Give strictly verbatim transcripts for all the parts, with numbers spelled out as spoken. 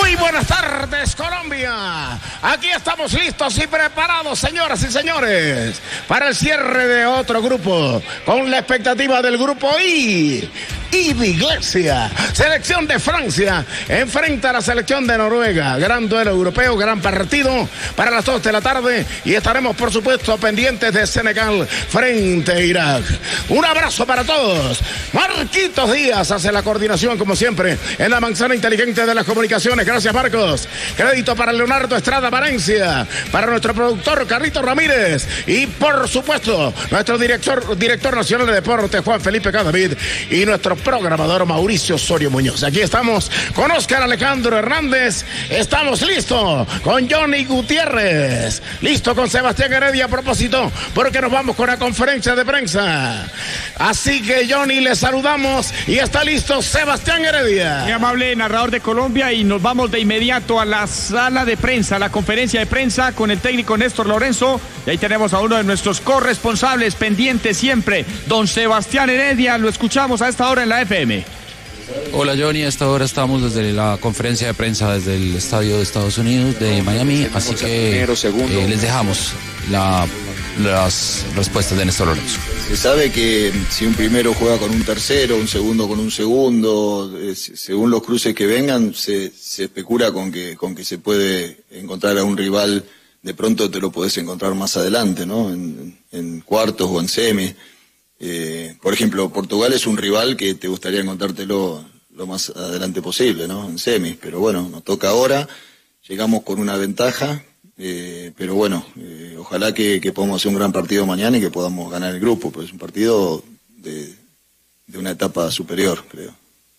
Muy buenas tardes, Colombia. Aquí estamos listos y preparados, señoras y señores, para el cierre de otro grupo, con la expectativa del grupo I. Iglesia, selección de Francia, enfrenta a la selección de Noruega. Gran duelo europeo, gran partido para las dos de la tarde. Y estaremos, por supuesto, pendientes de Senegal frente a Irak. Un abrazo para todos. Marquitos Díaz hace la coordinación, como siempre, en la manzana inteligente de las comunicaciones. Gracias, Marcos. Crédito para Leonardo Estrada Valencia, para nuestro productor Carlito Ramírez y, por supuesto, nuestro director, director nacional de deportes Juan Felipe Cadavid y nuestro programador Mauricio Osorio Muñoz. Aquí estamos con Oscar Alejandro Hernández. Estamos listos con Johnny Gutiérrez. Listo con Sebastián Heredia a propósito, porque nos vamos con la conferencia de prensa. Así que, Johnny, le saludamos y está listo Sebastián Heredia. Muy amable narrador de Colombia, y nos vamos de inmediato a la sala de prensa, a la conferencia de prensa con el técnico Néstor Lorenzo. Y ahí tenemos a uno de nuestros corresponsables pendientes siempre, don Sebastián Heredia. Lo escuchamos a esta hora en la F M. Hola, Johnny, a esta hora estamos desde la conferencia de prensa desde el estadio de Estados Unidos de Miami, así que eh, les dejamos la, las respuestas de Néstor Lorenzo. Se sabe que si un primero juega con un tercero, un segundo con un segundo, eh, según los cruces que vengan, se, se especula con que, con que se puede encontrar a un rival, de pronto te lo podés encontrar más adelante, ¿no? En, en cuartos o en semis. Eh, por ejemplo, Portugal es un rival que te gustaría encontrártelo lo más adelante posible, ¿no? En semis, pero bueno, nos toca ahora, llegamos con una ventaja, eh, pero bueno, eh, ojalá que, que podamos hacer un gran partido mañana y que podamos ganar el grupo, pero es un partido de, de una etapa superior, creo.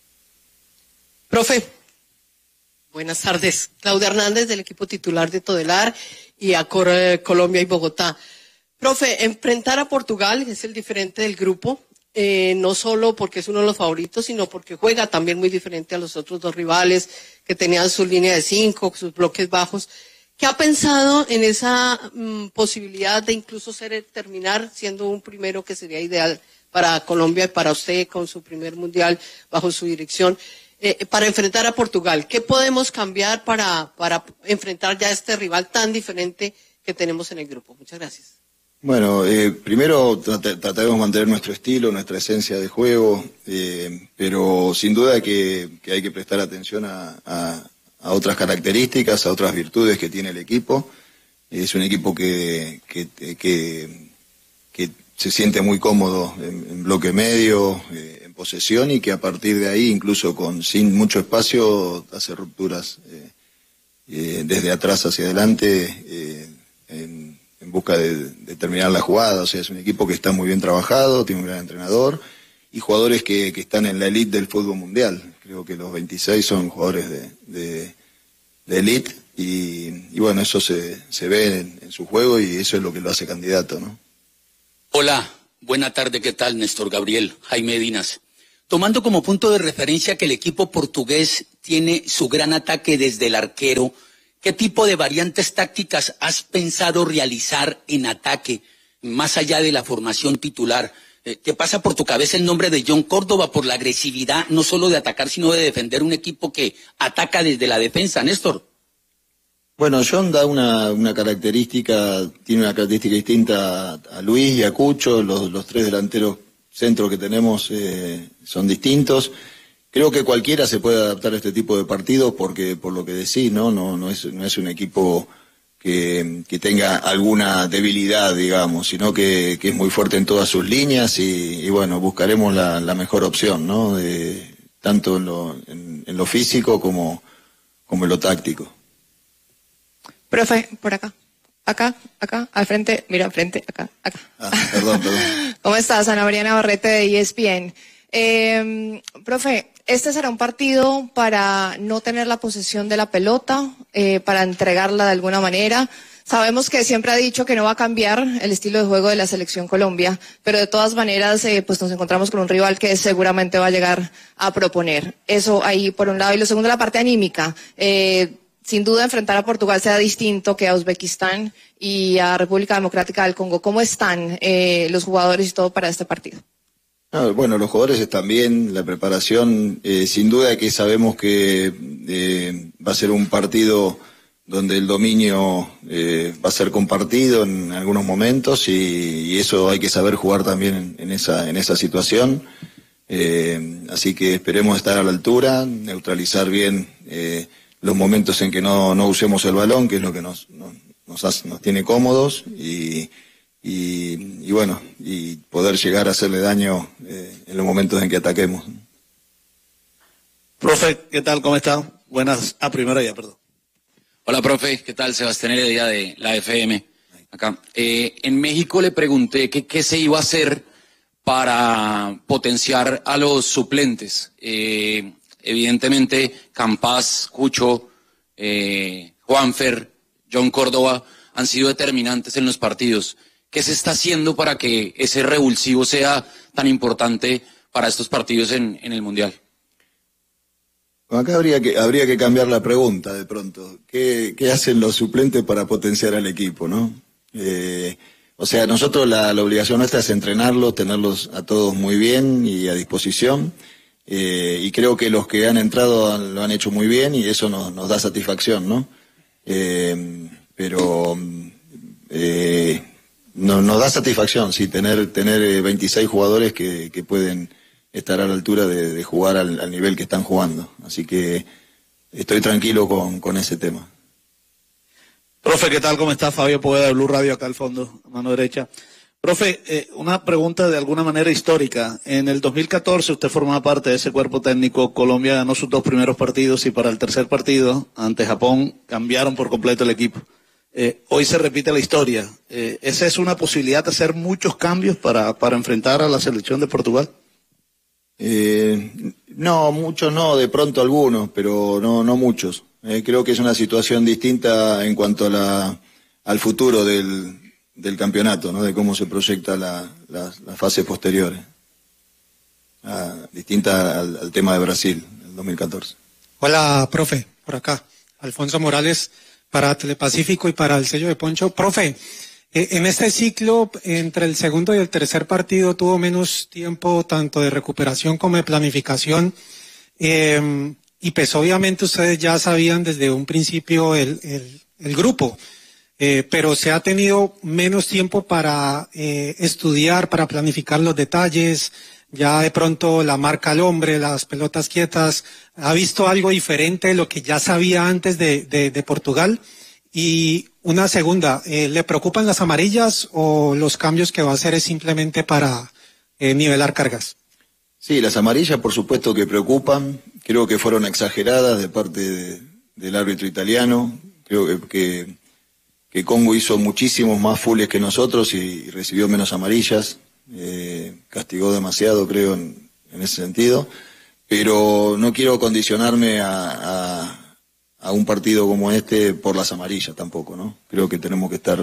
Profe, buenas tardes. Claudia Hernández, del equipo titular de Todelar y Acor eh, Colombia y Bogotá. Profe, enfrentar a Portugal es el diferente del grupo, eh, no solo porque es uno de los favoritos, sino porque juega también muy diferente a los otros dos rivales que tenían su línea de cinco, sus bloques bajos. ¿Qué ha pensado en esa mm, posibilidad de incluso ser terminar siendo un primero que sería ideal para Colombia y para usted con su primer mundial bajo su dirección, eh, para enfrentar a Portugal? ¿Qué podemos cambiar para, para enfrentar ya a este rival tan diferente que tenemos en el grupo? Muchas gracias. Bueno, eh, primero trat- trataremos de mantener nuestro estilo, nuestra esencia de juego, eh, pero sin duda que, que hay que prestar atención a, a, a otras características, a otras virtudes que tiene el equipo. Es un equipo que, que, que, que se siente muy cómodo en, en bloque medio, eh, en posesión, y que a partir de ahí, incluso con sin mucho espacio, hace rupturas eh, eh, desde atrás hacia adelante, eh, en en busca de, de terminar la jugada. O sea, es un equipo que está muy bien trabajado, tiene un gran entrenador y jugadores que, que están en la elite del fútbol mundial. Creo que los veintiséis son jugadores de, de, de elite y, y bueno, eso se, se ve en, en su juego y eso es lo que lo hace candidato, ¿no? Hola, buena tarde, ¿qué tal? Néstor Gabriel, Jaime Dinas. Tomando como punto de referencia que el equipo portugués tiene su gran ataque desde el arquero, ¿qué tipo de variantes tácticas has pensado realizar en ataque, más allá de la formación titular? Eh, ¿Qué pasa por tu cabeza el nombre de John Córdoba por la agresividad, no solo de atacar, sino de defender un equipo que ataca desde la defensa, Néstor? Bueno, John da una, una característica, tiene una característica distinta a, a Luis y a Cucho. Los, los tres delanteros centros que tenemos eh, son distintos. Creo que cualquiera se puede adaptar a este tipo de partidos porque, por lo que decís, no, no, no es, no es un equipo que, que tenga alguna debilidad, digamos, sino que, que es muy fuerte en todas sus líneas y, y bueno, buscaremos la, la mejor opción, ¿no? De, tanto en lo, en, en lo físico como, como en lo táctico. Profe, por acá, acá, acá, al frente, mira, al frente, acá, acá. Ah, perdón, perdón. ¿Cómo estás, Ana María Navarrete de E S P N? Eh, profe, ¿este será un partido para no tener la posesión de la pelota, eh, para entregarla de alguna manera? Sabemos que siempre ha dicho que no va a cambiar el estilo de juego de la Selección Colombia, pero de todas maneras eh, pues nos encontramos con un rival que seguramente va a llegar a proponer. Eso ahí por un lado. Y lo segundo, la parte anímica. Eh, sin duda enfrentar a Portugal será distinto que a Uzbekistán y a República Democrática del Congo. ¿Cómo están eh, los jugadores y todo para este partido? Ah, bueno, los jugadores están bien, la preparación, eh, sin duda que sabemos que eh, va a ser un partido donde el dominio eh, va a ser compartido en algunos momentos y, y eso hay que saber jugar también en, en, esa, en esa situación. Eh, así que esperemos estar a la altura, neutralizar bien eh, los momentos en que no, no usemos el balón, que es lo que nos, nos, nos, hace, nos tiene cómodos y, y, y bueno, y poder llegar a hacerle daño eh, en los momentos en que ataquemos. Profe, ¿qué tal? ¿Cómo está? Buenas, a primera ya, perdón. Hola, profe, ¿qué tal? Sebastián Heredia de la F M, acá. Eh, en México le pregunté que qué se iba a hacer para potenciar a los suplentes. Eh, evidentemente, Campas, Cucho, eh, Juanfer, John Córdoba han sido determinantes en los partidos. ¿Qué se está haciendo para que ese revulsivo sea tan importante para estos partidos en, en el Mundial? Acá habría que, habría que cambiar la pregunta de pronto. ¿Qué, qué hacen los suplentes para potenciar al equipo, no? Eh, O sea, nosotros la, la obligación nuestra es entrenarlos, tenerlos a todos muy bien y a disposición. Eh, y creo que los que han entrado han, lo han hecho muy bien y eso nos, nos da satisfacción, ¿no? Eh, pero eh, no, nos da satisfacción, sí, tener, tener veintiséis jugadores que, que pueden estar a la altura de, de jugar al, al nivel que están jugando. Así que estoy tranquilo con, con ese tema. Profe, ¿qué tal? ¿Cómo está? Fabio Poveda de Blue Radio, acá al fondo, a mano derecha. Profe, eh, una pregunta de alguna manera histórica. En el dos mil catorce usted formaba parte de ese cuerpo técnico. Colombia ganó sus dos primeros partidos y para el tercer partido, ante Japón, cambiaron por completo el equipo. Eh, hoy se repite la historia. Eh, ¿Esa es una posibilidad de hacer muchos cambios para, para enfrentar a la selección de Portugal? Eh, no, muchos no, de pronto algunos, pero no, no muchos. Eh, creo que es una situación distinta en cuanto a la, al futuro del, del campeonato, ¿no? De cómo se proyecta la, la, las fases posteriores. Ah, distinta al, al tema de Brasil, el dos mil catorce. Hola, profe, por acá. Alfonso Morales para Telepacífico y para el sello de Poncho. Profe, eh, en este ciclo, entre el segundo y el tercer partido, tuvo menos tiempo tanto de recuperación como de planificación. Eh, Y pues obviamente ustedes ya sabían desde un principio el, el, el grupo, eh, pero se ha tenido menos tiempo para eh, estudiar, para planificar los detalles, ya de pronto la marca al hombre, las pelotas quietas, ¿ha visto algo diferente de lo que ya sabía antes de, de, de Portugal? Y una segunda, eh, ¿le preocupan las amarillas o los cambios que va a hacer es simplemente para eh, nivelar cargas? Sí, las amarillas por supuesto que preocupan, creo que fueron exageradas de parte de, del árbitro italiano, creo que, que, que Congo hizo muchísimos más fulles que nosotros y, y recibió menos amarillas, eh, castigó demasiado creo en, en ese sentido, pero no quiero condicionarme a, a, a un partido como este por las amarillas tampoco, ¿no? Creo que tenemos que estar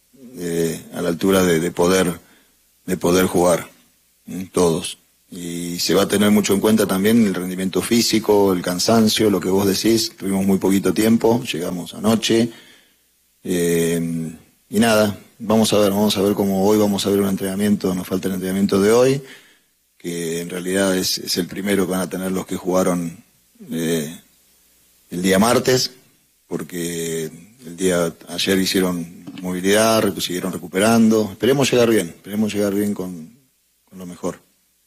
eh, a la altura de, de poder, de poder jugar, ¿eh? Todos. Y se va a tener mucho en cuenta también el rendimiento físico, el cansancio, lo que vos decís. Tuvimos muy poquito tiempo, llegamos anoche. Eh, y nada, vamos a ver, vamos a ver cómo hoy vamos a ver un entrenamiento, nos falta el entrenamiento de hoy, que en realidad es, es el primero que van a tener los que jugaron eh, el día martes, porque el día ayer hicieron movilidad, siguieron recuperando. Esperemos llegar bien, esperemos llegar bien con, con lo mejor.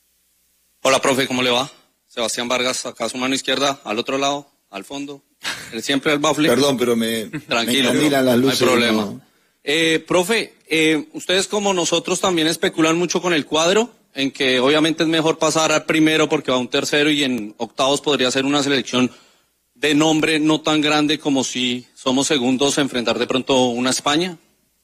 Hola, profe, ¿cómo le va? Sebastián Vargas, acá a su mano izquierda, al otro lado, al fondo. Siempre el bafle. Perdón, pero me, Tranquilo, me miran las luces. No hay problema. No. Eh, profe, eh, ustedes como nosotros también especulan mucho con el cuadro, en que obviamente es mejor pasar al primero porque va un tercero y en octavos podría ser una selección de nombre no tan grande como si somos segundos, enfrentar de pronto una España.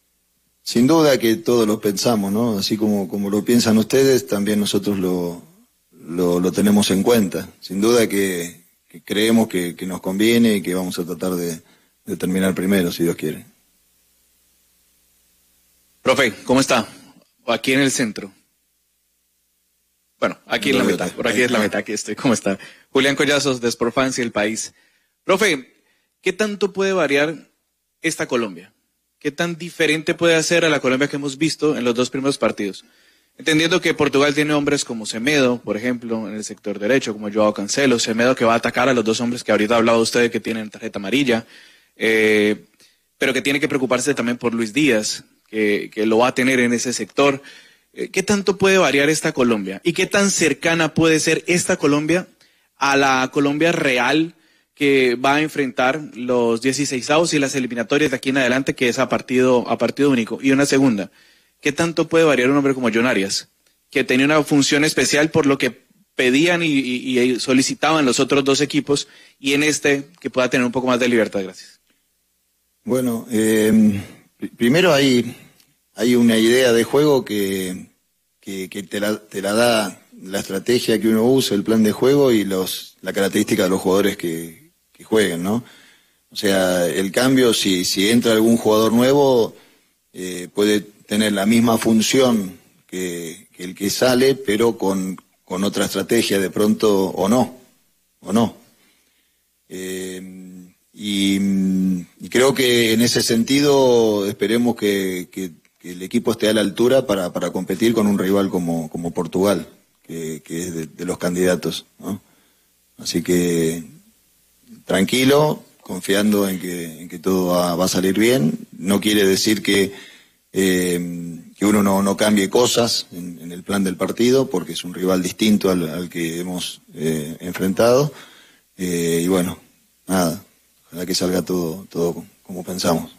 Sin duda que todos lo pensamos, ¿no? Así como, como lo piensan ustedes, también nosotros lo... Lo, lo tenemos en cuenta. Sin duda que, que creemos que, que nos conviene y que vamos a tratar de, de terminar primero, si Dios quiere. Profe, ¿cómo está? Aquí en el centro. Bueno, aquí en la meta. Por aquí es la meta, aquí estoy. ¿Cómo está? Julián Collazos, de Sportfans y El País. Profe, ¿qué tanto puede variar esta Colombia? ¿Qué tan diferente puede hacer a la Colombia que hemos visto en los dos primeros partidos? Entendiendo que Portugal tiene hombres como Semedo, por ejemplo, en el sector derecho, como Joao Cancelo, Semedo que va a atacar a los dos hombres que ahorita ha hablado usted que tienen tarjeta amarilla, eh, pero que tiene que preocuparse también por Luis Díaz, que, que lo va a tener en ese sector. Eh, ¿Qué tanto puede variar esta Colombia? ¿Y qué tan cercana puede ser esta Colombia a la Colombia real que va a enfrentar los dieciseisavos y las eliminatorias de aquí en adelante, que es a partido, a partido único? Y una segunda, ¿qué tanto puede variar un hombre como John Arias, que tenía una función especial por lo que pedían y, y, y solicitaban los otros dos equipos, y en este que pueda tener un poco más de libertad? Gracias. Bueno, eh, primero hay, hay una idea de juego que, que, que te, la, te la da la estrategia que uno usa, el plan de juego y los, la característica de los jugadores que, que jueguen, ¿no? O sea, el cambio, si, si entra algún jugador nuevo, eh, puede tener la misma función que, que el que sale, pero con, con otra estrategia de pronto, o no, o no. Eh, y, y creo que en ese sentido esperemos que, que, que el equipo esté a la altura para, para competir con un rival como, como Portugal, que, que es de, de los candidatos, ¿no? Así que tranquilo, confiando en que, en que todo va, va a salir bien. No quiere decir que Eh, que uno no, no cambie cosas en, en el plan del partido, porque es un rival distinto al, al que hemos eh, enfrentado, eh, y bueno, nada, ojalá que salga todo, todo como pensamos.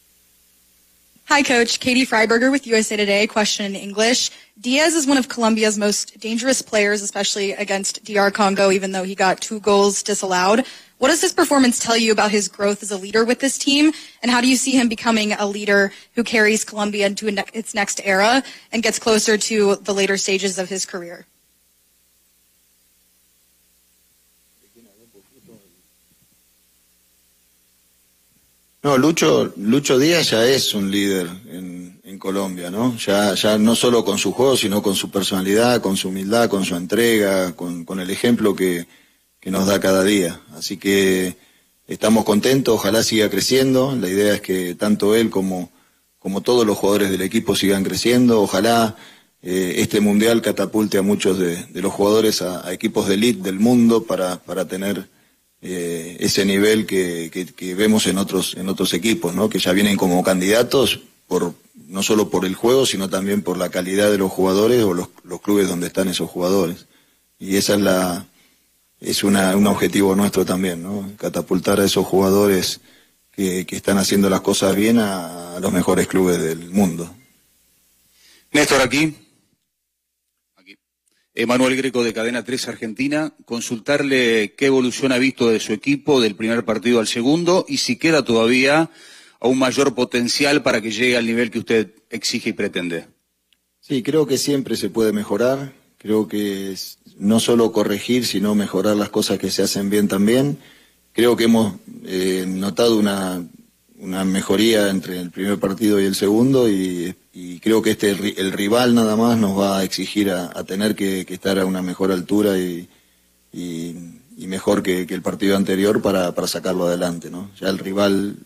Hi, Coach. Katie Freiberger with U S A Today. Question in English. Diaz is one of Colombia's most dangerous players, especially against D R Congo, even though he got two goals disallowed. What does his performance tell you about his growth as a leader with this team? And how do you see him becoming a leader who carries Colombia into its next era and gets closer to the later stages of his career? No, Lucho, Lucho Díaz ya es un líder en, en Colombia, ¿no? Ya, ya no solo con su juego, sino con su personalidad, con su humildad, con su entrega, con, con el ejemplo que, que nos da cada día. Así que estamos contentos, ojalá siga creciendo. La idea es que tanto él como, como todos los jugadores del equipo sigan creciendo. Ojalá eh, este mundial catapulte a muchos de, de los jugadores a, a equipos de elite del mundo para, para tener eh, ese nivel que, que, que vemos en otros, en otros equipos, ¿no? Que ya vienen como candidatos por, no solo por el juego, sino también por la calidad de los jugadores o los, los clubes donde están esos jugadores. Y esa es la es una, un objetivo nuestro también, ¿no? Catapultar a esos jugadores que, que están haciendo las cosas bien a, a los mejores clubes del mundo. Néstor, aquí. aquí. Emanuel Greco de Cadena tres Argentina. Consultarle qué evolución ha visto de su equipo del primer partido al segundo y si queda todavía a un mayor potencial para que llegue al nivel que usted exige y pretende. Sí, creo que siempre se puede mejorar. Creo que es no solo corregir, sino mejorar las cosas que se hacen bien también. Creo que hemos eh, notado una, una mejoría entre el primer partido y el segundo, y, y creo que este el rival nada más nos va a exigir a, a tener que, que estar a una mejor altura y, y, y mejor que, que el partido anterior para, para sacarlo adelante, ¿no? Ya el rival